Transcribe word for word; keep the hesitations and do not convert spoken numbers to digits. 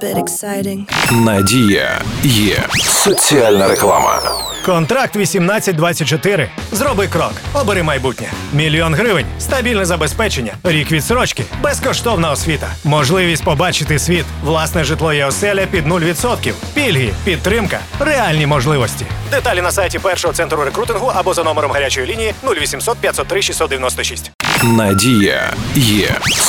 bit exciting. Надія є. Соціальна реклама. Контракт вісімнадцять двадцять чотири. Зроби крок. Обери майбутнє. Мільйон гривень. Стабільне забезпечення. Рік відсрочки. Безкоштовна освіта. Можливість побачити світ. Власне житло і оселя під нуль відсотків. Пільги. Підтримка. Реальні можливості. Деталі на сайті першого центру рекрутингу або за номером гарячої лінії нуль вісімсот п'ятсот три шістсот дев'яносто шість. Надія є.